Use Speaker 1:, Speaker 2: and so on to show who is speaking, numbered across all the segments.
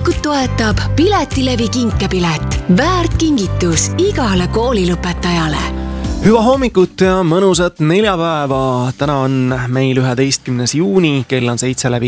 Speaker 1: Hommikut toetab Piletilevi kinkepilet. Väärt kingitus igale koolilõpetajale.
Speaker 2: Hüva hommikut ja mõnusat neljapäeva. Täna on meil 11. juuni, kell on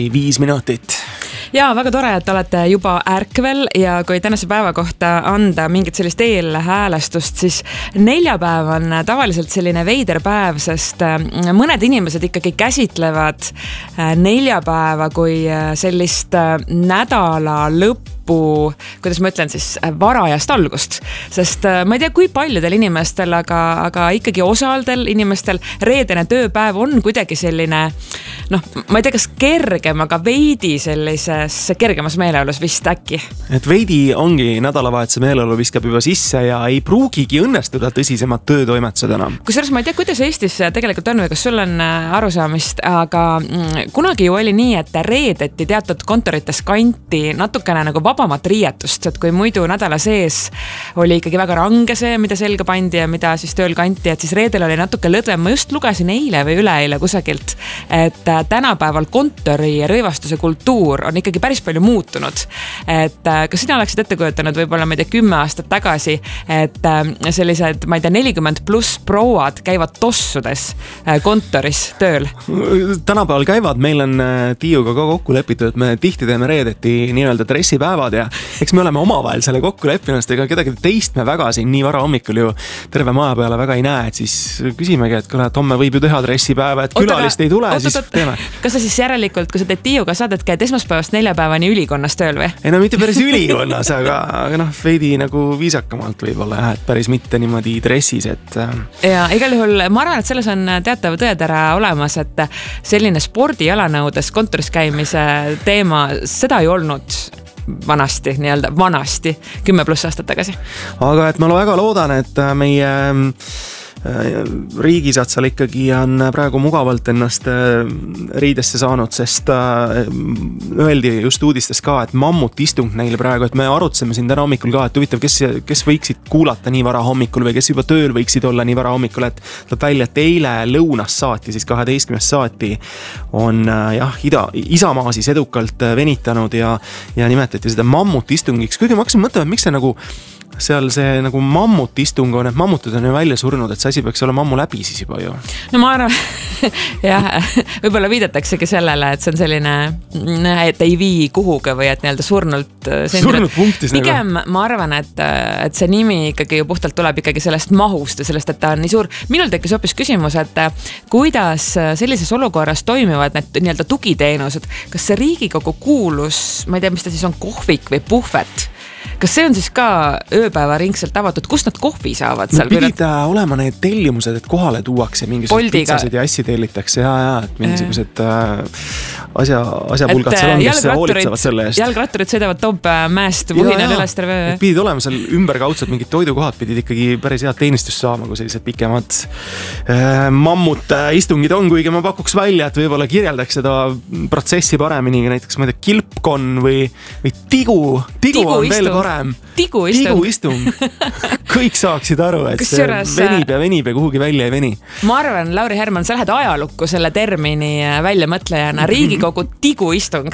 Speaker 2: 7:05.
Speaker 3: Ja väga tore, et olete juba ärkvel ja kui tänase päeva kohta anda mingit sellist eelhäälestust, siis neljapäev on tavaliselt selline veider päev, sest mõned inimesed ikkagi käsitlevad neljapäeva kui sellist nädala lõppu, kuidas ma ütlen siis, varajast algust. Sest ma ei tea, kui paljudel inimestel, aga ikkagi osaldel inimestel reedene tööpäev on kuidagi selline, ma ei tea, kas kergem, aga veidi sellises kergemas meeleolus vist äkki. Et
Speaker 2: veidi ongi nädalavahetuse meeleolu viskab juba sisse ja ei pruugigi õnnestuda tõsisemad töötoimetused enam. Kusjuures
Speaker 3: ma ei tea, kuidas Eestis tegelikult on või kas sul on arusaamist, aga kunagi ju oli nii, et reedeti teatud kontorites kanti natukene nagu vabamat riietust, et kui muidu nädala sees oli ikkagi väga range see, mida selga pandi ja mida siis tööl kanti, et siis reedel oli natuke lõdvem. Ma just lugesin eile või üleeile kusagilt, et tänapäeval kontori rõivastuse kultuur on ikkagi päris palju muutunud. Et kas sina oleksid ette kujutanud võib-olla, ma ei tea, 10 aastat tagasi, et sellised, ma ei tea, 40+ prouad käivad tossudes kontoris tööl?
Speaker 2: Tänapäeval käivad, meil on Tiiuga ka kokku lepitud, et me tihti teeme reedeti nii-öelda dressipäevad ja eks me oleme omavahel selle kokku leppinud, ega kedagi teist me väga siin nii vara hommikul ju terve maja peale väga ei näe, et siis küsimegi, et kuule, et homme võib ju teha dressipäeva, et külalist ei tule, siis teeme.
Speaker 3: Kas sa siis järelikult, kui sa teed Tiiuga saadet, käid esmaspäevast neljapäevani ülikonnas tööl või?
Speaker 2: Ei mitte päris ülikonnas, aga veidi nagu viisakamalt võib-olla jah, et päris mitte niimoodi dressis, et...
Speaker 3: Ja igal juhul ma arvan, et selles on teatav tõetera olemas, et selline spordijalanõudes kontoris käimise teema, seda ei olnud vanasti, 10+ aastat tagasi.
Speaker 2: Aga et ma väga loodan, et meie riigisad seal ikkagi on praegu mugavalt ennast riidesse saanud, sest öeldi just uudistes ka, et mammutistung neil praegu, et me arutasime siin täna hommikul ka, et huvitav, kes võiksid kuulata nii vara hommikul või kes juba tööl võiksid olla nii vara hommikul, et tuleb välja, et eile lõunast saati, siis 12. saati on Isamaa siis edukalt venitanud ja nimetati seda mammutistungiks. Kuigi ma hakkasin mõtlema, et miks see nagu seal see nagu mammutistung on, et mammutud on ju välja surnud, et see asi peaks olema ammu läbi siis juba ju.
Speaker 3: No ma arvan, jah, võib-olla viidataksegi sellele, et see on selline, et ei vii kuhuga või et nii-öelda surnud
Speaker 2: punktis.
Speaker 3: Pigem ma arvan, et see nimi ikkagi ju puhtalt tuleb ikkagi sellest mahust ja sellest, et ta on nii suur. Minul tekkis hoopis küsimus, et kuidas sellises olukorras toimivad need nii-öelda tugiteenused. Kas see Riigikogu kuulus, ma ei tea, mis ta siis on, kohvik või puhvet? Kas see on siis ka ööpäevaringselt avatud? Kust nad kohvi saavad seal?
Speaker 2: Pidid olema need tellimused, et kohale tuuakse mingisugused pitsasid ja assi tellitakse ja et mingisugused asjapulgad seal on, kes hoolitsevad selle eest.
Speaker 3: Jalgratturid sõidavad mäest vuhinal üles terve.
Speaker 2: Pidid olema seal ümberkaudselt mingid toidukohad, pidid ikkagi päris head teenistust saama, kui sellised pikemad mammut istungid on, kuigi ma pakuks välja, et võib-olla kirjeldaks seda protsessi paremini, näiteks ma ei tea, kilpkon või tigu on veel parem. Tiguistung. Kõik saaksid aru, et see venib ja kuhugi välja ei veni.
Speaker 3: Ma arvan, Lauri Herman, sa lähed ajalukku selle termini väljamõtlejana. Riigikogu tiguistung.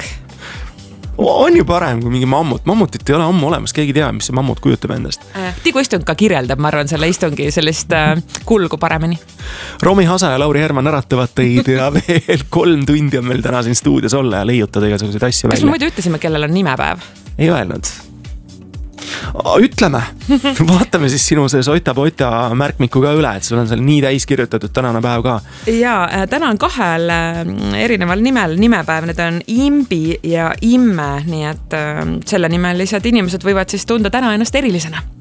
Speaker 2: On ju parem kui mingi mammut. Mammutit ei ole ammu olemas, keegi tea, mis see mammut kujutab endast.
Speaker 3: Tiguistung ka kirjeldab, ma arvan, selle istungi sellist kulgu paremini.
Speaker 2: Romi Hasa ja Lauri Herman äratavad teid ja veel 3 tundi on meil täna siin stuudios olla ja leiutada igasuguseid asju välja.
Speaker 3: Kas me muidu ütlesime, kellel on nimepäev?
Speaker 2: Ei öelnud. Ütleme, vaatame siis sinu see Sota-Pota märkmiku ka üle, et sul on seal nii täis kirjutatud tänane päev ka.
Speaker 3: Ja täna on 2 erineval nimel nimepäev, need on Imbi ja Imme, nii et selle nimelised inimesed võivad siis tunda täna ennast erilisena.